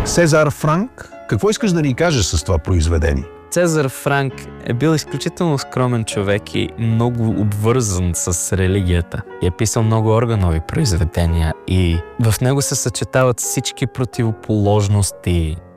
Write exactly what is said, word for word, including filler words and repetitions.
Цезар Франк, какво искаш да ни кажеш с това произведение? Цезар Франк е бил изключително скромен човек и много обвързан с религията. И е писал много органови произведения и в него се съчетават всички противоположности